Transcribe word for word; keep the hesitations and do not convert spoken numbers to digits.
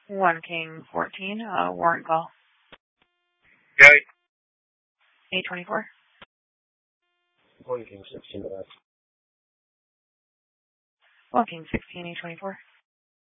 one King fourteen, uh, warrant call. Okay. eight twenty-four. one King sixteen, that's. one King sixteen, eight twenty-four.